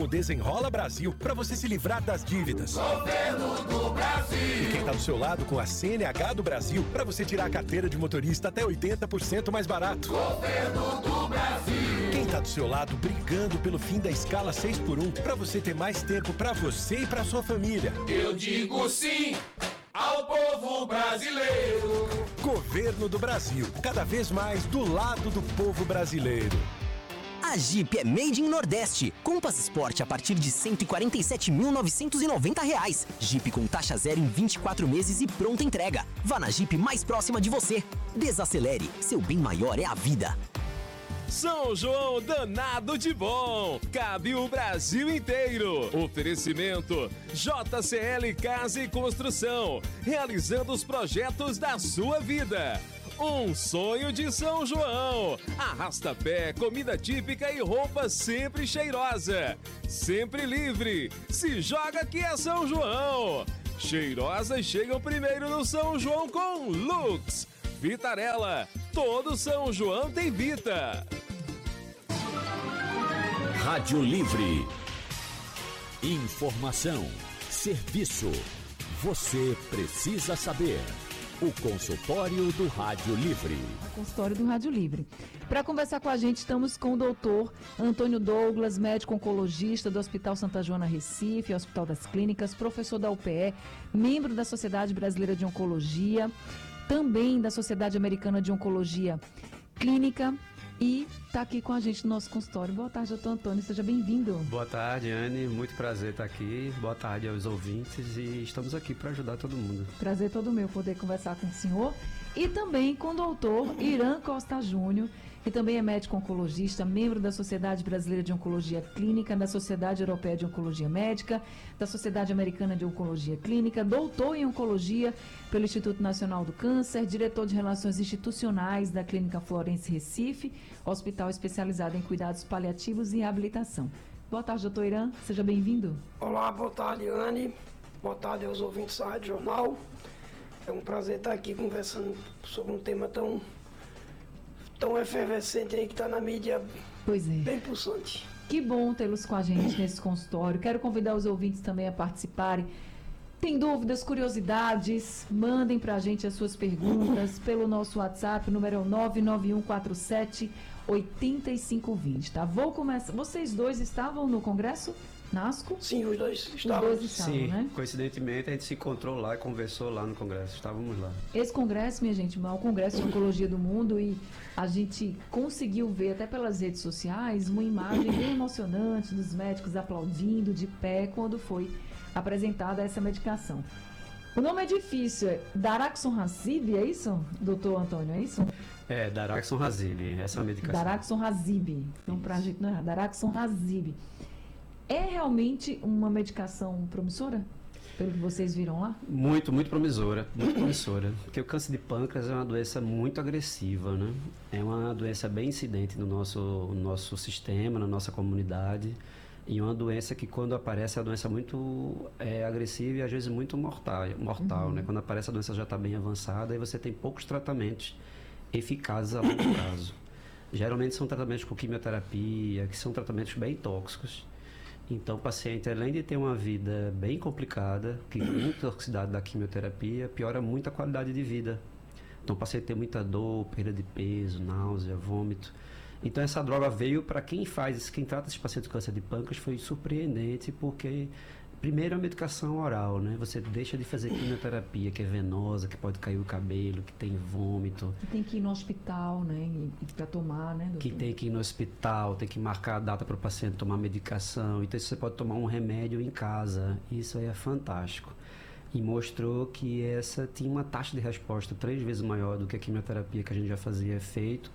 Desenrola Brasil para você se livrar das dívidas. Governo do Brasil. E quem tá do seu lado com a CNH do Brasil para você tirar a carteira de motorista até 80% mais barato. Governo do Brasil. Quem tá do seu lado brigando pelo fim da escala 6x1 para você ter mais tempo para você e para sua família. Eu digo sim ao povo brasileiro. Governo do Brasil, cada vez mais do lado do povo brasileiro. A Jeep é Made in Nordeste. Compass Sport a partir de R$ 147.990. Jeep com taxa zero em 24 meses e pronta entrega. Vá na Jeep mais próxima de você. Desacelere, seu bem maior é a vida. São João danado de bom, cabe o Brasil inteiro. Oferecimento JCL Casa e Construção, realizando os projetos da sua vida. Um sonho de São João. Arrasta-pé, comida típica e roupa sempre cheirosa. Sempre livre. Se joga que é São João. Cheirosas chegam primeiro no São João com Lux. Vitarella. Todo São João tem Vita. Rádio Livre. Informação, serviço. Você precisa saber. O consultório do Rádio Livre. O consultório do Rádio Livre. Para conversar com a gente, estamos com o doutor Antônio Douglas, médico oncologista do Hospital Santa Joana Recife, Hospital das Clínicas, professor da UPE, membro da Sociedade Brasileira de Oncologia, também da Sociedade Americana de Oncologia Clínica, e está aqui com a gente no nosso consultório. Boa tarde, doutor Antônio, seja bem-vindo. Boa tarde, Anne, muito prazer estar aqui. Boa tarde aos ouvintes e estamos aqui para ajudar todo mundo. Prazer todo meu poder conversar com o senhor e também com o doutor Irã Costa Júnior, que também é médico oncologista, membro da Sociedade Brasileira de Oncologia Clínica, da Sociedade Europeia de Oncologia Médica, da Sociedade Americana de Oncologia Clínica, doutor em Oncologia pelo Instituto Nacional do Câncer, diretor de Relações Institucionais da Clínica Florence Recife, hospital especializado em cuidados paliativos e reabilitação. Boa tarde, doutor Irã, seja bem-vindo. Olá, boa tarde, Anne. Boa tarde aos ouvintes da Rádio Jornal. É um prazer estar aqui conversando sobre um tema tão efervescente aí que está na mídia. Pois é. Bem pulsante. Que bom tê-los com a gente nesse consultório. Quero convidar os ouvintes também a participarem. Tem dúvidas, curiosidades? Mandem para a gente as suas perguntas pelo nosso WhatsApp, o número é o 99147-8520, tá? Vou começar. Vocês dois estavam no Congresso NASCO? Sim, os dois estavam. Sim, né? Coincidentemente a gente se encontrou lá e conversou lá no Congresso, estávamos lá. Esse congresso, minha gente, é o maior congresso de oncologia do mundo, e a gente conseguiu ver até pelas redes sociais uma imagem bem emocionante dos médicos aplaudindo de pé quando foi apresentada essa medicação. O nome é difícil, é Daraxonrasib, é isso, doutor Antônio, é isso? É, Daraxonrasib, essa é a medicação. Daraxonrasib, então pra gente não errar, Daraxonrasib. É realmente uma medicação promissora? Pelo que vocês viram lá? Muito promissora, muito promissora. Porque o câncer de pâncreas é uma doença muito agressiva, né? É uma doença bem incidente no nosso sistema, na nossa comunidade. E uma doença que, quando aparece, é uma doença muito agressiva e às vezes muito mortal, né? Quando aparece, a doença já está bem avançada e você tem poucos tratamentos eficazes a longo prazo. Geralmente são tratamentos com quimioterapia, que são tratamentos bem tóxicos. Então, o paciente, além de ter uma vida bem complicada, que muita toxicidade da quimioterapia, piora muito a qualidade de vida. Então, o paciente tem muita dor, perda de peso, náusea, vômito. Então, essa droga veio para quem trata esses pacientes com câncer de pâncreas, foi surpreendente, porque primeiro a medicação oral, né? Você deixa de fazer quimioterapia, que é venosa, que pode cair o cabelo, que tem vômito. Que tem que ir no hospital, né? E para tomar, né, doutor? Que tem que ir no hospital, tem que marcar a data para o paciente tomar medicação. Então você pode tomar um remédio em casa. Isso aí é fantástico. E mostrou que essa tinha uma taxa de resposta 3 vezes maior do que a quimioterapia que a gente já fazia efeito.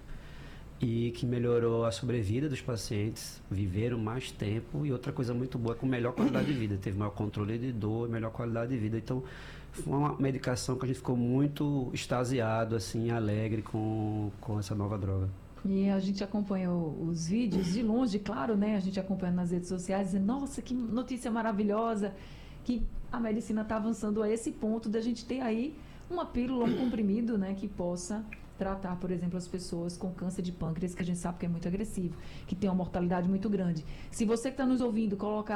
E que melhorou a sobrevida dos pacientes, viveram mais tempo, e outra coisa muito boa, com melhor qualidade de vida, teve maior controle de dor, melhor qualidade de vida. Então, foi uma medicação que a gente ficou muito extasiado, assim, alegre com essa nova droga. E a gente acompanhou os vídeos de longe, claro, né? A gente acompanhando nas redes sociais, dizendo, nossa, que notícia maravilhosa, que a medicina está avançando a esse ponto da gente ter aí uma pílula, um comprimido, né, que possa tratar, por exemplo, as pessoas com câncer de pâncreas, que a gente sabe que é muito agressivo, que tem uma mortalidade muito grande. Se você que está nos ouvindo colocar